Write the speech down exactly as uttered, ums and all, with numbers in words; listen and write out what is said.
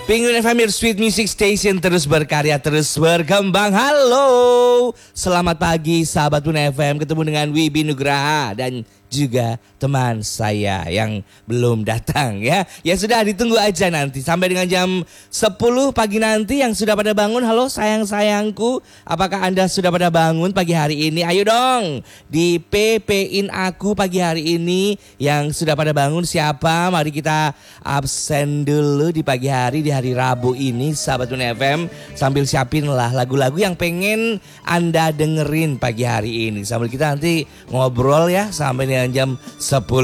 Penguin F M, your sweet music station, terus berkarya, terus berkembang. Halo, selamat pagi sahabat Penguin F M. Ketemu dengan Wibi Nugraha dan juga teman saya yang belum datang ya. Ya sudah, ditunggu aja nanti sampai dengan jam sepuluh pagi nanti. Yang sudah pada bangun, halo sayang-sayangku, apakah Anda sudah pada bangun pagi hari ini? Ayo dong, di P P-in aku pagi hari ini. Yang sudah pada bangun siapa? Mari kita absen dulu di pagi hari, di hari Rabu ini sahabat Penguin F M. Sambil siapin lah lagu-lagu yang pengen Anda dengerin pagi hari ini. Sambil kita nanti ngobrol ya sampai dengan jam sepuluh.